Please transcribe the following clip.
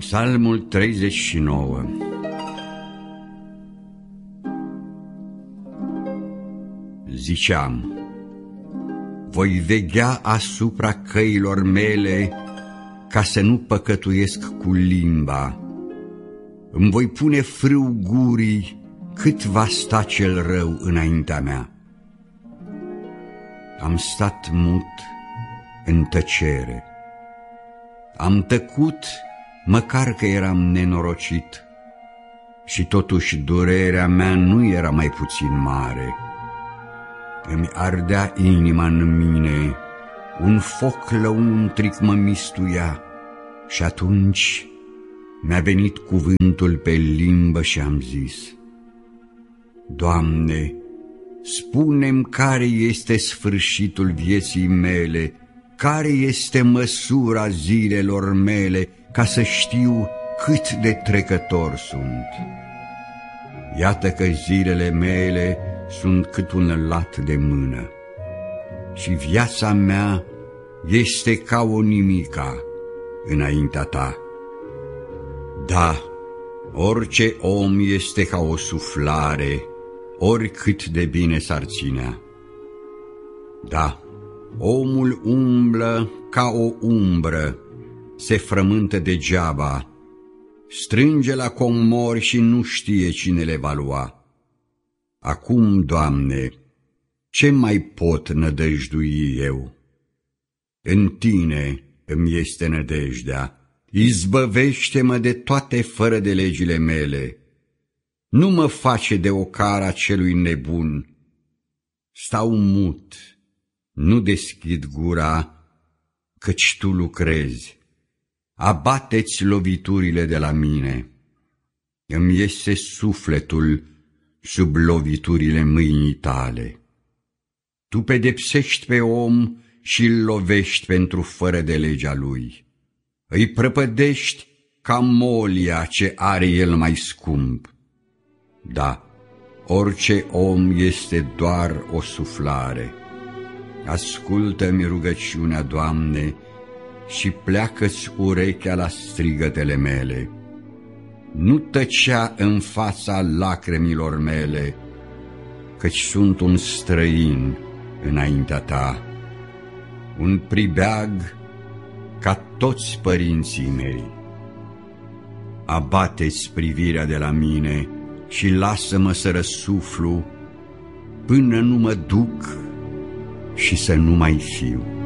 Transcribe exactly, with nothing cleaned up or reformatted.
Psalmul treizeci și nouă. Ziceam: voi veghea asupra căilor mele, ca să nu păcătuiesc cu limba. Îmi voi pune frâu gurii, cât va sta cel rău înaintea mea. Am stat mut în tăcere. Am tăcut, măcar că eram nenorocit, și totuși durerea mea nu era mai puțin mare. Îmi ardea inima în mine, un foc lăuntric mă mistuia, și atunci mi-a venit cuvântul pe limbă și am zis: Doamne, spune-mi care este sfârșitul vieții mele, care este măsura zilelor mele, ca să știu cât de trecător sunt. Iată că zilele mele sunt cât un lat de mână și viața mea este ca o nimica înaintea ta. Da, orice om este ca o suflare, oricât de bine s-ar ținea. Da, omul umblă ca o umbră, se frământă degeaba, strânge la comori și nu știe cine le va lua. Acum, Doamne, ce mai pot nădăjdui eu? În Tine îmi este nădejdea, izbăvește-mă de toate fără de legile mele. Nu mă face de ocara celui nebun. Stau mut, nu deschid gura, căci Tu lucrezi. Abate-ți loviturile de la mine. Îmi iese sufletul sub loviturile mâinii Tale. Tu pedepsești pe om și îl lovești pentru fără de legea lui. Îi prăpădești ca molia ce are el mai scump. Da, orice om este doar o suflare. Ascultă-mi rugăciunea, Doamne, și pleacă-ți urechea la strigătele mele. Nu tăcea în fața lacrimilor mele, căci sunt un străin înaintea Ta, un pribeag ca toți părinții mei. Abate-ți privirea de la mine și lasă-mă să răsuflu până nu mă duc și să nu mai fiu.